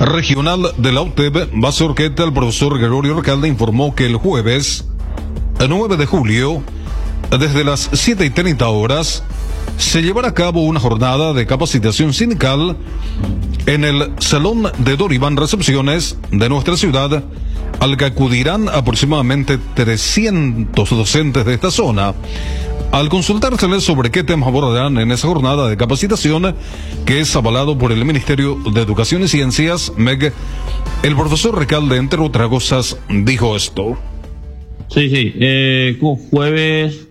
regional de la UTEB, Base Orqueta, el profesor Gregorio Recalde informó que el jueves 9 de julio, desde las 7:30 horas, se llevará a cabo una jornada de capacitación sindical en el Salón de Doribán Recepciones de nuestra ciudad, al que acudirán aproximadamente 300 docentes de esta zona. Al consultárseles sobre qué temas abordarán en esa jornada de capacitación, que es avalado por el Ministerio de Educación y Ciencias, MEC, el profesor Recalde, entre otras cosas, dijo esto. Sí, jueves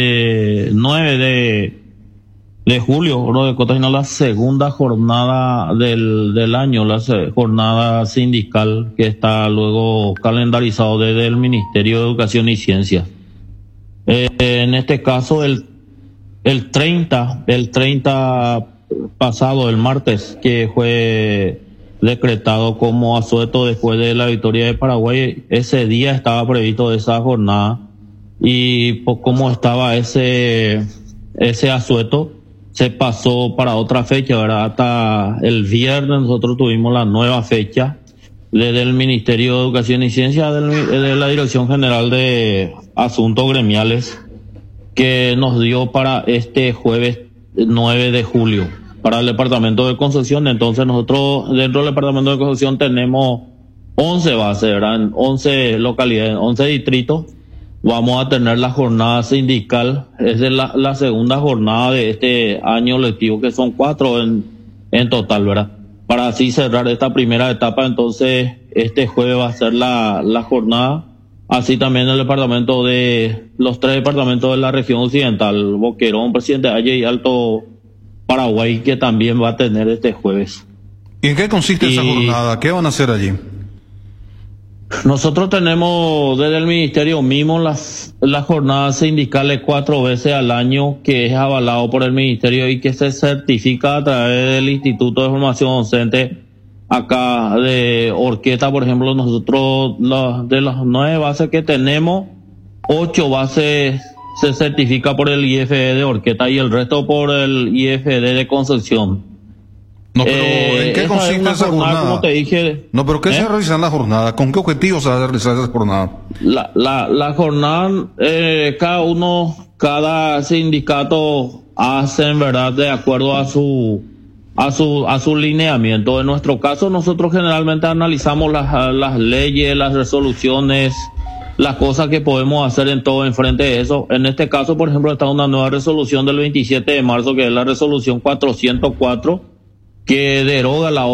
9 de julio, uno de Cotaino, la segunda jornada del año, la jornada sindical que está luego calendarizado desde el Ministerio de Educación y Ciencias. En este caso, el 30 pasado, el martes, que fue decretado como asueto después de la victoria de Paraguay, ese día estaba previsto esa jornada, y como estaba ese asueto, se pasó para otra fecha, ¿verdad? Hasta el viernes nosotros tuvimos la nueva fecha desde el Ministerio de Educación y Ciencia, de la Dirección General de Asuntos Gremiales, que nos dio para este jueves 9 de julio para el Departamento de Concepción. Entonces nosotros dentro del Departamento de Concepción tenemos 11 bases, ¿verdad? 11 localidades, 11 distritos. Vamos a tener la jornada sindical, es la segunda jornada de este año lectivo, que son 4 en total, ¿verdad? Para así cerrar esta primera etapa. Entonces este jueves va a ser la jornada. Así también el departamento los 3 departamentos de la región occidental, Boquerón, Presidente Valle y Alto Paraguay, que también va a tener este jueves. ¿Y en qué consiste esa jornada? ¿Qué van a hacer allí? Nosotros tenemos desde el ministerio mismo las jornadas sindicales 4 veces al año, que es avalado por el ministerio y que se certifica a través del Instituto de Formación Docente acá de Orqueta. Por ejemplo, nosotros de las 9 bases que tenemos, 8 bases se certifica por el IFD de Orqueta y el resto por el IFD de Concepción. No, pero ¿en qué consiste esa jornada? Como te dije. No, pero ¿qué se realiza en la jornada? ¿Con qué objetivos se va a realizar esa jornada? La jornada, cada sindicato hacen, ¿verdad?, de acuerdo a su lineamiento. En nuestro caso, nosotros generalmente analizamos las leyes, las resoluciones, las cosas que podemos hacer en frente de eso. En este caso, por ejemplo, está una nueva resolución del 27 de marzo, que es la resolución 404, que deroga la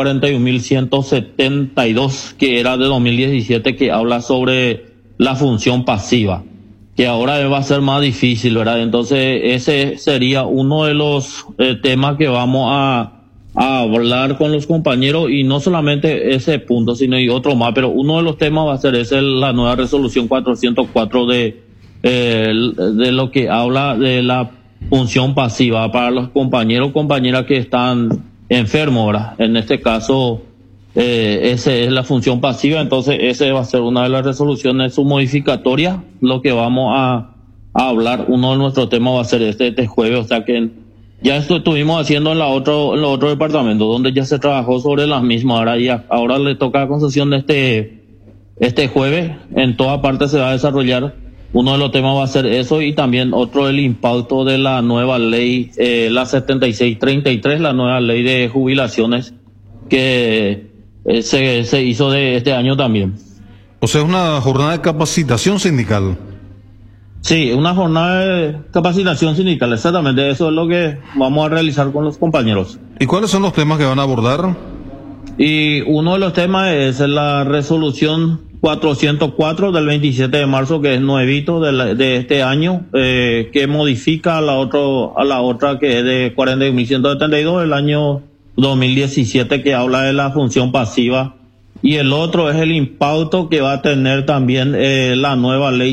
41.172, que era de 2017, que habla sobre la función pasiva, que ahora va a ser más difícil, ¿verdad? Entonces ese sería uno de los temas que vamos a hablar con los compañeros, y no solamente ese punto, sino y otro más, pero uno de los temas va a ser la nueva resolución 404 de lo que habla de la función pasiva para los compañeros o compañeras que están enfermos, ¿verdad? En este caso, esa es la función pasiva. Entonces ese va a ser una de las resoluciones submodificatorias. Lo que vamos a hablar, uno de nuestros temas va a ser este jueves. O sea que ya esto estuvimos haciendo en los otro departamento, donde ya se trabajó sobre las mismas. Ahora le toca a Concepción este jueves. En toda parte se va a desarrollar. Uno de los temas va a ser eso, y también otro, el impacto de la nueva ley, la 7633, la nueva ley de jubilaciones, que se hizo de este año también. O sea, una jornada de capacitación sindical. Sí, una jornada de capacitación sindical, exactamente. Eso es lo que vamos a realizar con los compañeros. ¿Y cuáles son los temas que van a abordar? Y uno de los temas es la resolución 404 del 27 de marzo, que es nuevito de este año, que modifica a la otra que es de 41.172 del año 2017, que habla de la función pasiva. Y el otro es el impacto que va a tener también la nueva ley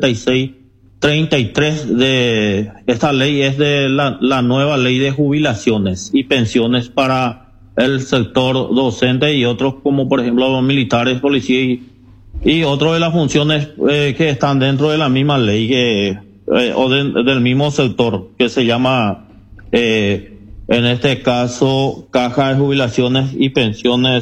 7633. Esta ley es de la nueva ley de jubilaciones y pensiones para el sector docente y otros, como por ejemplo los militares, policías y otro de las funciones que están dentro de la misma ley del mismo sector, que se llama en este caso Caja de Jubilaciones y Pensiones